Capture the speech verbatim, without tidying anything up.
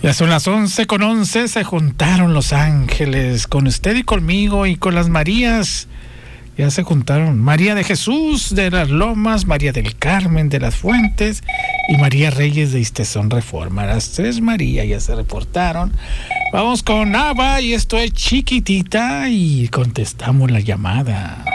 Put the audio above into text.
Ya son las once con once, se juntaron los ángeles con usted y conmigo y con las Marías. Ya se juntaron María de Jesús de las Lomas, María del Carmen de las Fuentes y María Reyes de Istezón Reforma. Las tres María ya se reportaron. Vamos con Ava y esto es Chiquitita y contestamos la llamada.